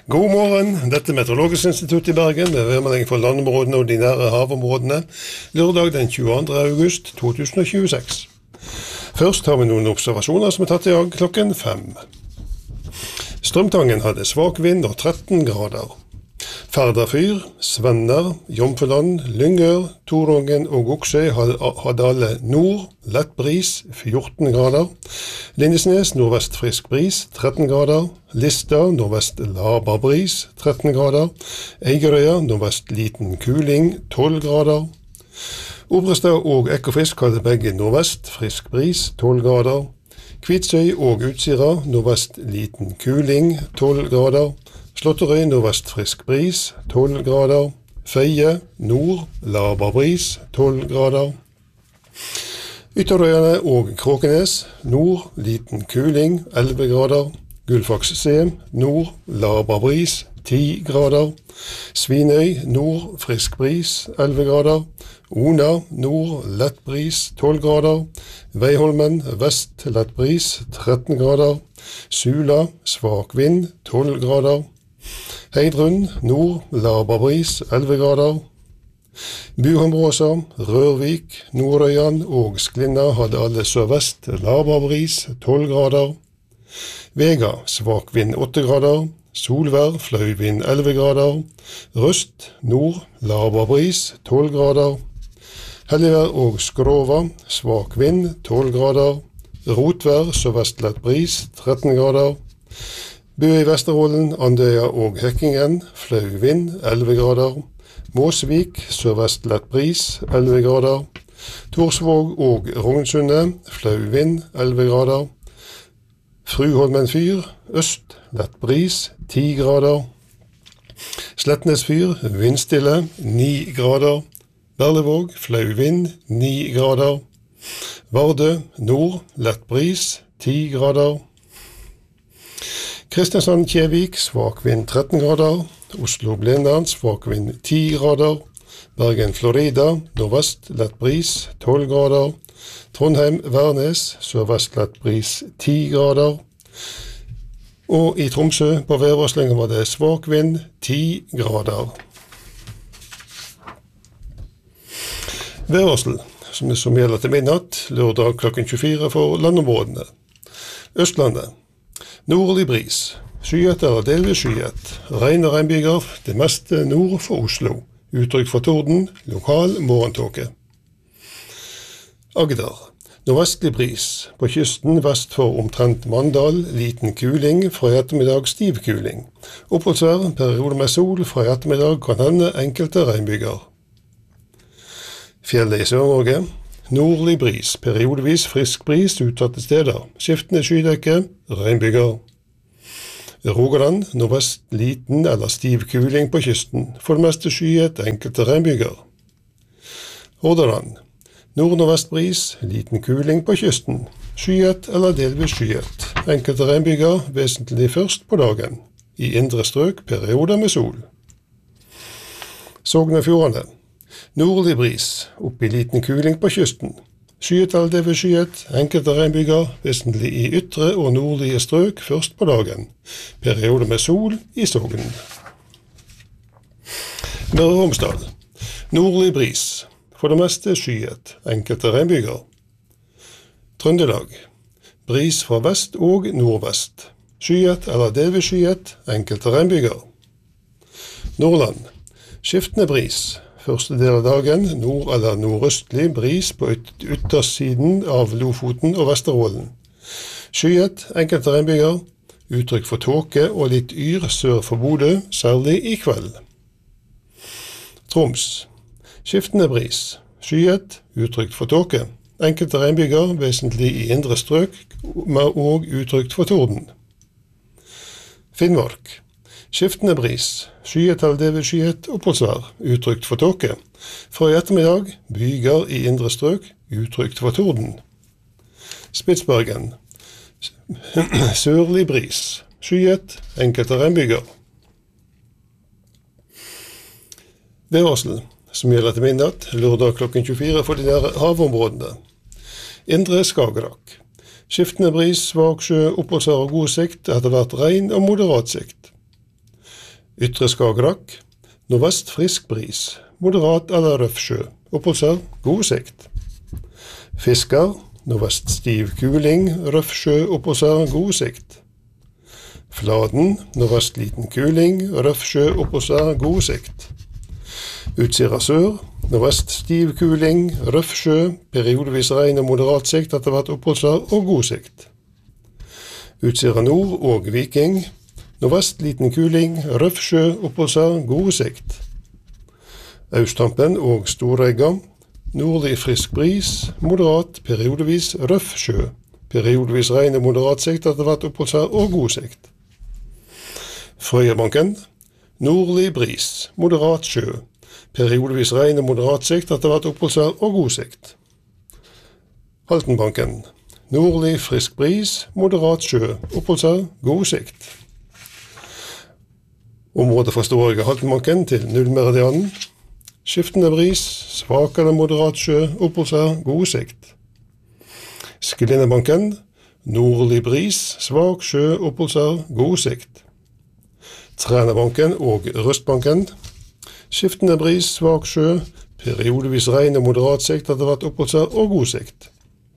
God morgen, dette Meteorologisk institutt i Bergen, med værmelding for landområdene og de nære havområdene, lørdag den 22. august 2026. Først har vi noen observasjoner som er tatt i dag klokken 5. Strømtangen hadde svak vind og 13 grader. Færderfyr, Svenner, Jomfruland, Lyngør, Torongen og Goksøy hadde alle nord, lett bris, 14 grader. Lindesnes, nordvest frisk bris, 13 grader. Lista, nordvest laber bris, 13 grader. Eigerøya, nordvest liten kuling, 12 grader. Obrestad og Ekofisk hadde begge nordvest frisk bris, 12 grader. Kvitsøy og Utsira, nordvest liten kuling, 12 grader. Slåtterøy, nordvest frisk bris, 12 grader. Feie, nord, laber bris, 12 grader. Ytterøyene og Kråkenes, nord, liten kuling, 11 grader. Gullfaks C, nord, laber bris, 10 grader. Svinøy, nord, frisk bris, 11 grader. Ona, nord, lett bris, 12 grader. Veiholmen, vest, lett bris, 13 grader. Sula, svak vind, 12 grader. Heidrun, nord, laber bris, 11 grader. Buhamråsa, Rørvik, Nordøyan og Sklinna hadde alle sørvest, laber bris, 12 grader. Vega, svak vind, 8 grader. Solvær, flau vind, 11 grader. Røst, nord, laber bris, 12 grader. Helligvær og Skrova, svak vind, 12 grader. Rotvær, sørvest lett bris, 13 grader. Bø i Vesterålen, Andøya og Hekkingen, flau vind, 11 grader. Måsvik, sørvest lett bris, 11 grader. Torsvåg og Rognsundet, flau vind, 11 grader. Fruholmen fyr, øst, lett bris, 10 grader. Slettnes fyr, vindstille, 9 grader. Berlevåg, flau vind, 9 grader. Vardø, nord, lett bris, 10 grader. Kristiansand-Kjevik, svak vind, 13 grader. Oslo-Blindern, svak vind, 10 grader. Bergen-Florida, nordvest, lett bris, 12 grader. Trondheim-Værnes, sørvest lett bris, 10 grader. Og i Tromsø på værvarslingen var det svak vind, 10 grader. Værvarsel, som gjelder til midnatt, lørdag klokken 24 for landområdene. Østlandet. Nordlig bris, skyet eller delvis skyet. Regn og regnbyger, det meste nord for Oslo. Uttrykk for torden, lokal morgentåke. Agder. Nordvestlig bris. På kysten vest for omtrent Mandal, liten kuling, fra i ettermiddag stiv kuling. Oppholdsvær, periode med sol, fra i ettermiddag kan hende enkelte regnbyger. Fjellet i Sør-Norge. Nordlig bris, periodevis frisk bris utsatte steder. Skiftende skydekke, regnbyger. Rogaland, nordvest liten eller stiv kuling på kysten. For det meste skyet, enkelte regnbyger. Hordaland. Nord-nordvest bris, liten kuling på kysten. Skyet eller delvis skyet. Enkelte regnbyger, vesentlig først på dagen. I indre strøk, perioder med sol. Sogn og Fjordane. Nordlig bris, opp i liten kuling på kysten. Skyet eller delvis skyet, enkelte regnbyger, vesentlig i ytre og nordlige strøk først på dagen. Perioder med sol i Sogn. Møre og Romsdal. Nordlig bris, for det meste skyet, enkelte regnbyger. Trøndelag. Bris fra vest og nordvest. Skyet eller delvis skyet, enkelte regnbyger. Nordland. Skiftende bris. Første del av dagen, nord- eller nordøstlig bris på yttersiden av Lofoten og Vesterålen. Skyet, enkelte regnbyger, uttrykk for tåke og litt yr sør for Bodø, særlig i kveld. Troms. Skiftende bris. Skyet, uttrykk for tåke. Enkelte regnbyger, vesentlig i indre strøk, og uttrykk for torden. Finnmark. Skiftende bris. Skyet eller delvis skyet, oppholdsvær, uttrykt for tåke. Fra i ettermiddag, byger i indre strøk, uttrykt for torden. Spitsbergen. Sørlig bris. Skyet, enkelte regnbyger. Værvarsel, som gjelder til midnatt, lørdag klokken 24 for de nære havområdene. Indre Skagerrak. Skiftende bris, svak sjø, oppholdsvær og god sikt, etter hvert regn og moderat sikt. Ytre Skagerrak, nordvest frisk bris, moderat eller røff sjø, oppholdsvær, god sikt. Fisker, nordvest stiv kuling, røff sjø, oppholdsvær, god sikt. Fladen, nordvest liten kuling, røff sjø, oppholdsvær, god sikt. Utsira sør, nordvest stiv kuling, røff sjø, periodevis regn og moderat sikt etter hvert oppholdsvær og god sikt. Utsira nord og Viking, nordvest liten kuling, røff sjø, oppholdsvær, god sikt. Austhampen og Storegga, nordlig frisk bris, moderat, periodevis røff sjø, periodevis regn og moderat sikt etter hvert oppholdsvær og god sikt. Frøyabanken, nordlig bris, moderat sjø, periodevis regn og moderat sikt etter hvert oppholdsvær og god sikt. Haltenbanken, nordlig frisk bris, moderat sjø, oppholdsvær, god sikt. Området fra Storegga Haltenbanken til nullmeridianen, skiftende bris, svak eller moderat sjø, oppholdsvær, god sikt. Sklinnebanken, nordlig bris, svak sjø, oppholdsvær, god sikt. Trænabanken og Røstbanken, skiftende bris, svak sjø, periodevis regn og moderat sikt etter hvert oppholdsvær og god sikt.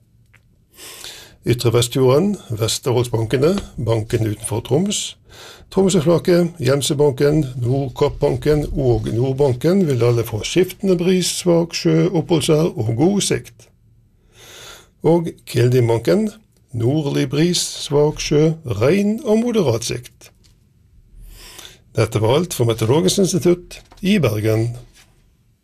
Ytre Vestfjorden, Vesterholtsbankene, banken utenfor Troms, Tromsøflaket, Gjemsebanken, Nordkappbanken og Nordbanken vil alle få skiftende bris, svak sjø, oppholdsvær og god sikt. Og Kildimbanken, nordlig bris, svak sjø, regn og moderat sikt. Dette var alt for Meteorologisk institutt i Bergen.